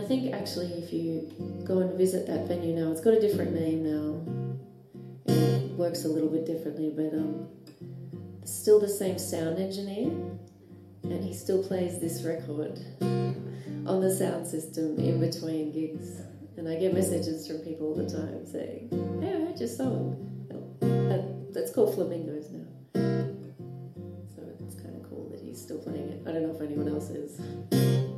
think actually if you go and visit that venue now, it's got a different name now. It works a little bit differently, but still the same sound engineer, and he still plays this record on the sound system in between gigs. And I get messages from people all the time saying, "Hey, I heard your song." That's called Flamingos now. So it's kind of cool that he's still playing it. I don't know if anyone else is.